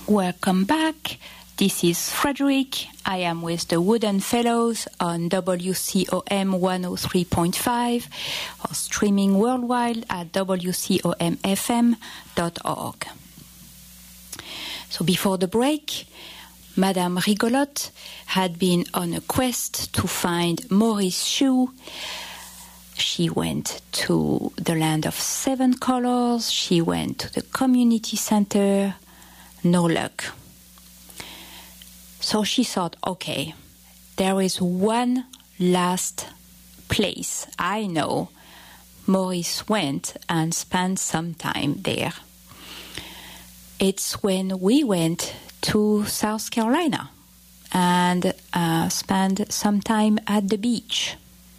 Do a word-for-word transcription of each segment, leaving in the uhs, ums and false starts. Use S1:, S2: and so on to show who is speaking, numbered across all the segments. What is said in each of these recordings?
S1: Welcome back. This is Frederick. I am with the Wooden Fellows on W C O M one oh three point five or streaming worldwide at w c o m f m dot org. So before the break, Madame Rigolotte had been on a quest to find Maurice's shoe. She went to the Land of Seven Colors. She went to the community center. No luck. So she thought, okay, there is one last place I know Maurice went and spent some time there. It's when we went to South Carolina and uh, spent some time at the beach.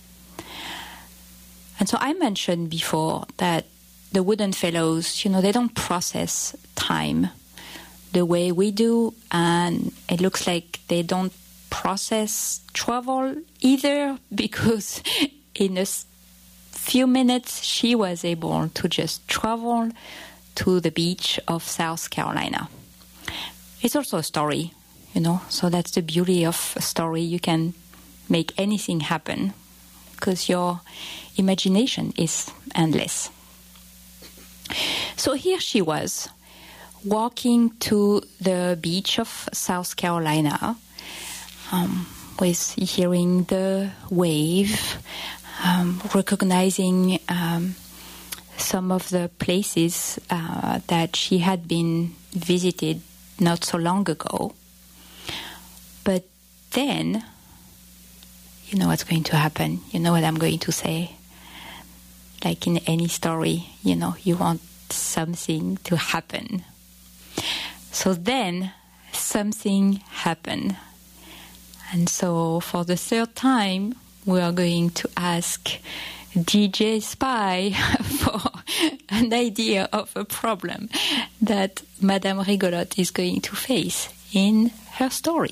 S1: And so I mentioned before that the Wooden Fellows, you know, they don't process time the way we do, and it looks like they don't process travel either, because in a few minutes she was able to just travel to the beach of South Carolina. It's also a story, you know, so that's the beauty of a story. You can make anything happen because your imagination is endless. So here she was, walking to the beach of South Carolina, um, with hearing the wave, um, recognizing um, some of the places uh, that she had been visited not so long ago. But then, you know what's going to happen. You know what I'm going to say. Like in any story, you know, you want something to happen. So then something happened. And so for the third time, we are going to ask D J Spy for an idea of a problem that Madame Rigolotte is going to face in her story.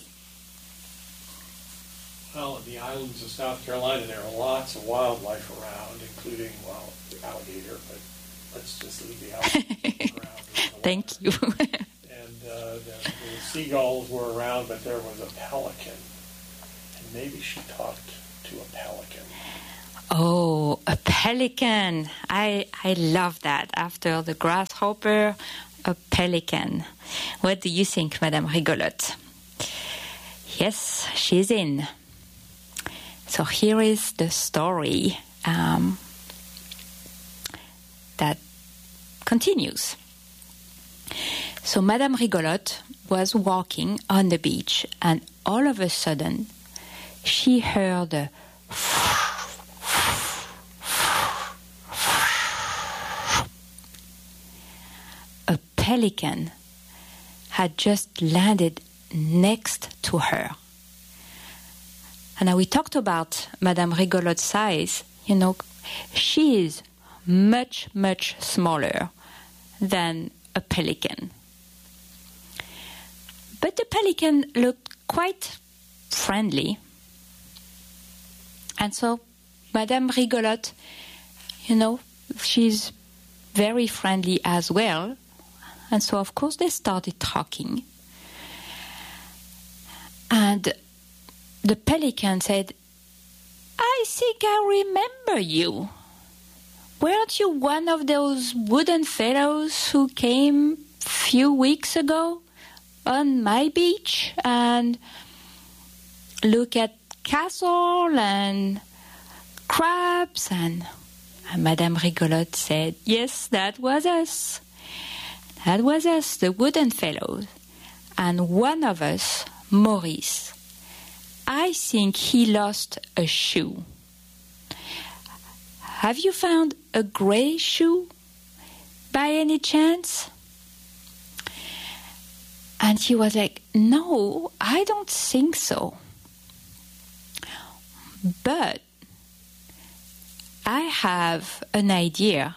S2: Well, in the islands of South Carolina, there are lots of wildlife around, including, well, the alligator, but let's just leave the alligator around.
S1: Thank you.
S2: And uh, the, the seagulls were around, but there was a pelican. And maybe she talked to a pelican.
S1: Oh, a pelican. I I love that. After the grasshopper, a pelican. What do you think, Madame Rigolotte? Yes, she's in. So here is the story um, that continues. So Madame Rigolotte was walking on the beach, and all of a sudden, she heard a a pelican had just landed next to her. And now we talked about Madame Rigolotte's size. You know, she is much, much smaller than a pelican. But the pelican looked quite friendly. And so Madame Rigolotte, you know, she's very friendly as well. And so, of course, they started talking. And the pelican said, I think I remember you. Weren't you one of those wooden fellows who came a few weeks ago on my beach and look at castle and crabs? And, and Madame Rigolotte said, yes, that was us. That was us, the wooden fellows. And one of us, Maurice, I think he lost a shoe. Have you found a gray shoe by any chance? And he was like, no, I don't think so. But I have an idea.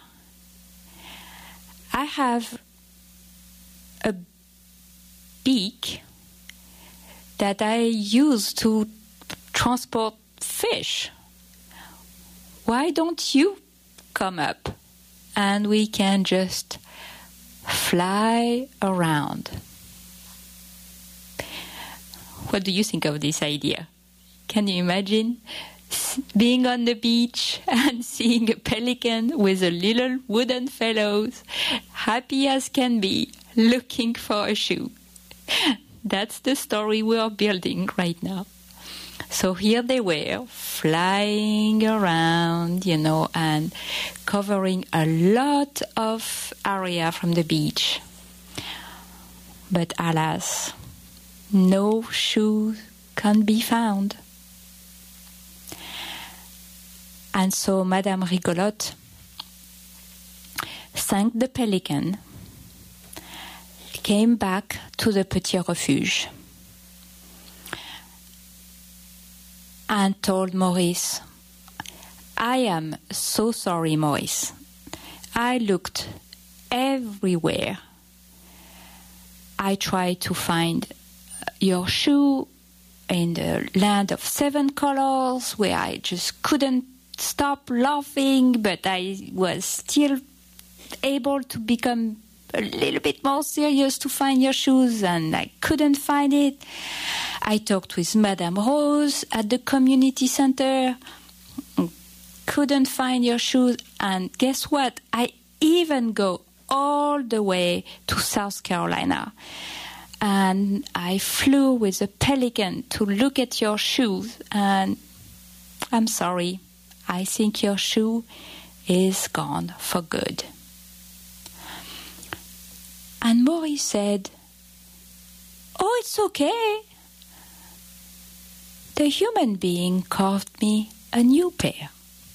S1: I have a beak that I use to transport fish. Why don't you come up and we can just fly around? What do you think of this idea? Can you imagine being on the beach and seeing a pelican with a little wooden fellows, happy as can be, looking for a shoe? That's the story we are building right now. So here they were, flying around, you know, and covering a lot of area from the beach. But alas, no shoes can be found. And so Madame Rigolotte thanked the pelican, came back to the Petit Refuge, and told Maurice, I am so sorry, Maurice. I looked everywhere. I tried to find your shoe in the land of seven colors, where I just couldn't stop laughing, but I was still able to become a little bit more serious to find your shoes, and I couldn't find it. I talked with Madame Rose at the community center, couldn't find your shoes, and guess what? I even go all the way to South Carolina, and I flew with a pelican to look at your shoes, and I'm sorry, I think your shoe is gone for good. And Maurice said, oh, it's okay. The human being carved me a new pair.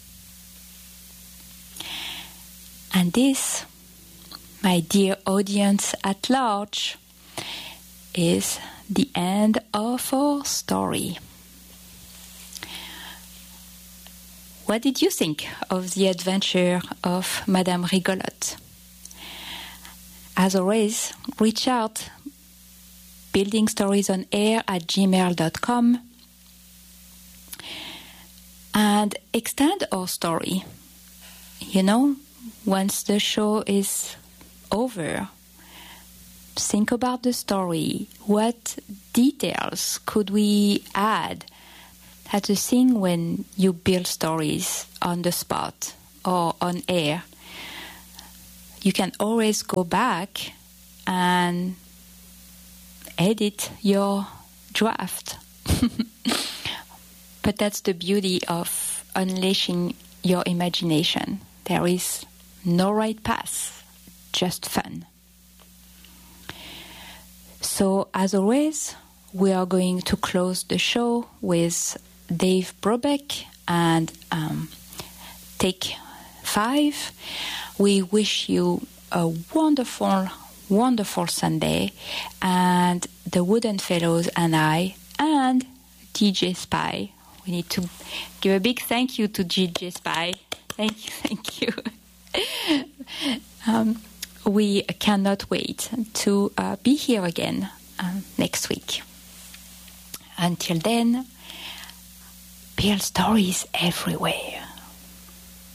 S1: And this, my dear audience at large, is the end of our story. What did you think of the adventure of Madame Rigolotte? As always, reach out, building stories on air at gmail dot com, and extend our story. You know, once the show is over, think about the story. What details could we add? That's the thing when you build stories on the spot or on air. You can always go back and edit your draft. But that's the beauty of unleashing your imagination. There is no right path, just fun. So, as always, we are going to close the show with Dave Brubeck and um, Take Five. We wish you a wonderful, wonderful Sunday, and the Wooden Fellows and I, and D J Spy. We need to give a big thank you to D J Spy. Thank you, thank you. um, we cannot wait to uh, be here again um, next week. Until then, build stories everywhere.